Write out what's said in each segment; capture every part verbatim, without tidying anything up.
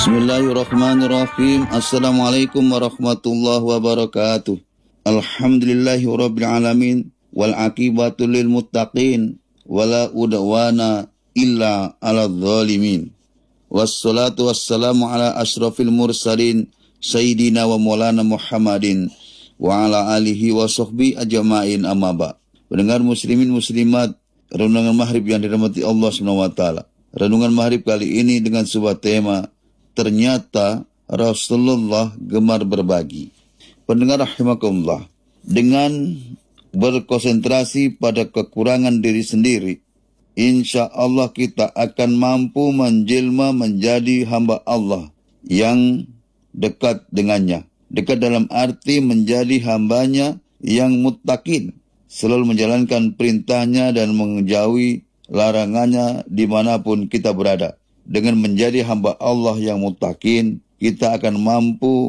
Bismillahirrahmanirrahim. Assalamualaikum warahmatullahi wabarakatuh. Alhamdulillahi rabbil alamin wal aqibatu lil muttaqin wala udwana illa ala zalimin. Wassalatu wassalamu ala asyrafil mursalin sayyidina wa maulana Muhammadin wa ala alihi wa sahbihi ajma'in, amma ba'. Pendengar muslimin muslimat, renungan maghrib yang dirahmati Allah subhanahu wa taala. Renungan maghrib kali ini dengan sebuah tema, ternyata Rasulullah gemar berbagi. Pendengar rahimakumullah, dengan berkonsentrasi pada kekurangan diri sendiri, insya Allah kita akan mampu menjelma menjadi hamba Allah yang dekat dengannya. Dekat dalam arti menjadi hambanya yang muttaqin, selalu menjalankan perintahnya dan menjauhi larangannya dimanapun kita berada. Dengan menjadi hamba Allah yang muttaqin, kita akan mampu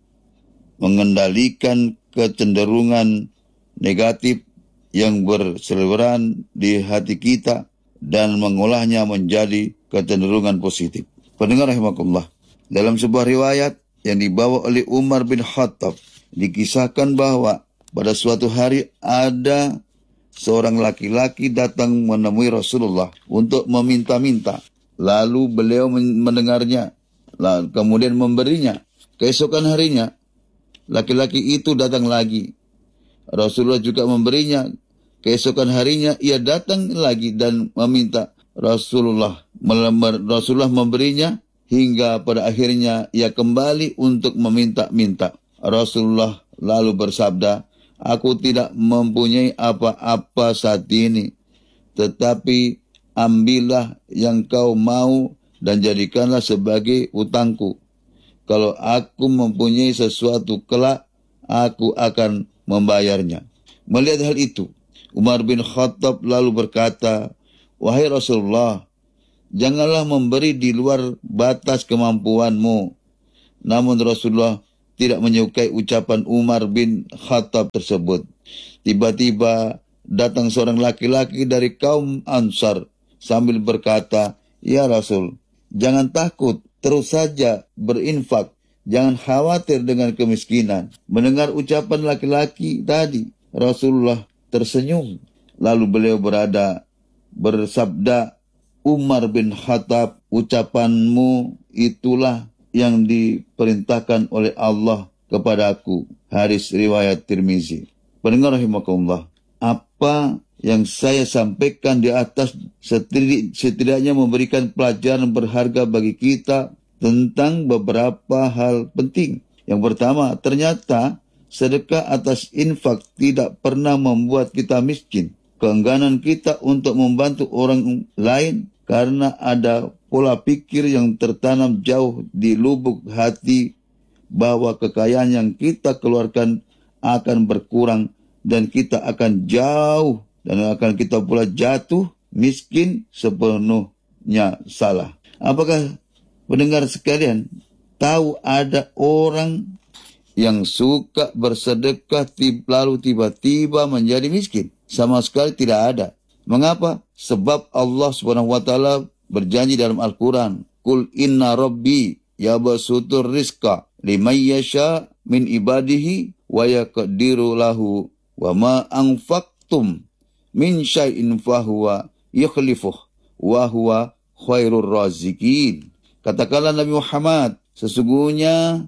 mengendalikan kecenderungan negatif yang berseliweran di hati kita dan mengolahnya menjadi kecenderungan positif. Pendengar rahimakumullah, dalam sebuah riwayat yang dibawa oleh Umar bin Khattab, dikisahkan bahwa pada suatu hari ada seorang laki-laki datang menemui Rasulullah untuk meminta-minta. Lalu beliau mendengarnya, lalu kemudian memberinya. Keesokan harinya, laki-laki itu datang lagi. Rasulullah juga memberinya. Keesokan harinya, ia datang lagi dan meminta. Rasulullah, Rasulullah memberinya, hingga pada akhirnya ia kembali untuk meminta-minta. Rasulullah lalu bersabda, "Aku tidak mempunyai apa-apa saat ini, tetapi ambillah yang kau mau dan jadikanlah sebagai utangku. Kalau aku mempunyai sesuatu kelak, aku akan membayarnya." Melihat hal itu, Umar bin Khattab lalu berkata, "Wahai Rasulullah, janganlah memberi di luar batas kemampuanmu." Namun Rasulullah tidak menyukai ucapan Umar bin Khattab tersebut. Tiba-tiba datang seorang laki-laki dari kaum Ansar sambil berkata, "Ya Rasul, jangan takut, terus saja berinfak, jangan khawatir dengan kemiskinan." Mendengar ucapan laki-laki tadi, Rasulullah tersenyum. Lalu beliau berada bersabda, "Umar bin Khattab, ucapanmu itulah yang diperintahkan oleh Allah kepadaku." Hadis riwayat Tirmizi. Pendengar rahimakumullah, apa yang saya sampaikan di atas setidaknya memberikan pelajaran berharga bagi kita tentang beberapa hal penting. Yang pertama, ternyata sedekah atas infak tidak pernah membuat kita miskin. Keengganan kita untuk membantu orang lain karena ada pola pikir yang tertanam jauh di lubuk hati bahwa kekayaan yang kita keluarkan akan berkurang dan kita akan jauh dan akan kita pula jatuh miskin, sepenuhnya salah. Apakah pendengar sekalian tahu ada orang yang suka bersedekah lalu tiba-tiba menjadi miskin? Sama sekali tidak ada. Mengapa? Sebab Allah subhanahu wa taala berjanji dalam Al-Quran, "Qul inna rabbi yabsutur rizqa liman yasha min ibadihi wa yaqdiru lahu wa ma anfaqtum min syai'in fahuwa yukhlifuh wa huwa khairur razikin." Katakanlah Nabi Muhammad, sesungguhnya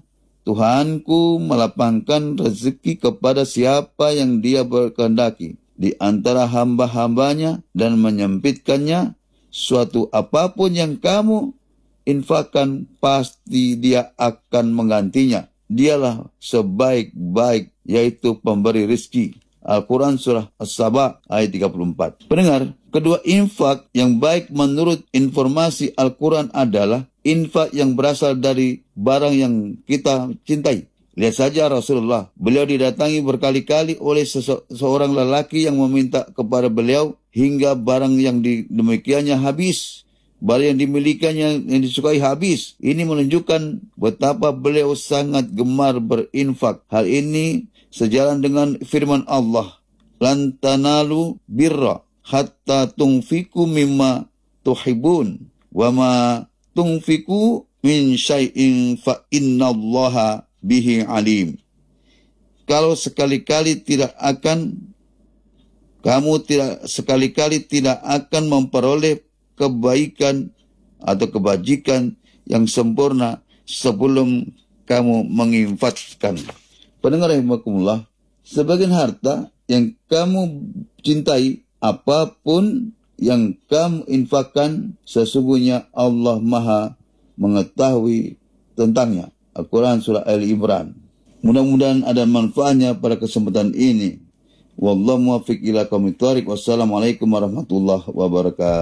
Tuhanku melapangkan rezeki kepada siapa yang dia berkehendaki di antara hamba-hambanya dan menyempitkannya. Suatu apapun yang kamu infakkan, pasti dia akan menggantinya. Dialah sebaik-baik, yaitu pemberi rezeki. Al-Quran surah As-Saba ayat tiga puluh empat. Pendengar, kedua infak yang baik menurut informasi Al-Quran adalah infak yang berasal dari barang yang kita cintai. Lihat saja Rasulullah, beliau didatangi berkali-kali oleh seseorang lelaki yang meminta kepada beliau hingga barang yang demikiannya habis. Barang yang dimilikannya, yang disukai habis. Ini menunjukkan betapa beliau sangat gemar berinfak. Hal ini sejalan dengan firman Allah, "Lan tanalu birra hatta tunfiku mimma tuhibun, wa ma tunfiku min syai'in fa innallaha bihi alim. Kalau sekali-kali tidak akan kamu tidak sekali-kali tidak akan memperoleh kebaikan atau kebajikan yang sempurna sebelum kamu menginfakkan. Pendengar rahimakumullah, sebagian harta yang kamu cintai, apapun yang kamu infakkan, sesungguhnya Allah Maha mengetahui tentangnya. Al-Quran Surah Ali Imran. Mudah-mudahan ada manfaatnya pada kesempatan ini. Wallahu muwaffiq ila aqwamit thoriq. Wassalamualaikum warahmatullahi wabarakatuh.